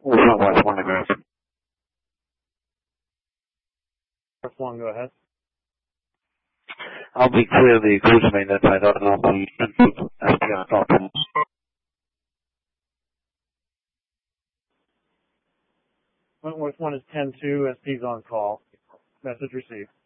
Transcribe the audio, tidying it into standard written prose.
West 1 to go. West 1, go ahead. I'll be clear the cruise maintenance. I don't know the SPI stop. Wentworth 1 is 10-2. SP's on call. Message received.